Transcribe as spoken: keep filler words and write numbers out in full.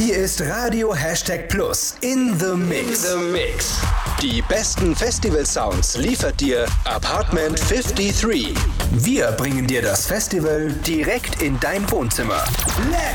Hier ist Radio Hashtag Plus in the Mix. In the Mix. Die besten Festival-Sounds liefert dir Apartment fünfundfünfzig. Wir bringen dir das Festival direkt in dein Wohnzimmer. Let's